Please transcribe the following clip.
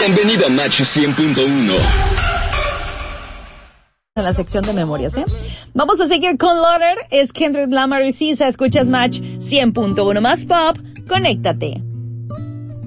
Bienvenido a Match 100.1. En la sección de memorias, ¿eh? Vamos a seguir con Lauder, es Kendrick Lamar y Sisa, escuchas Match 100.1 más pop, conéctate.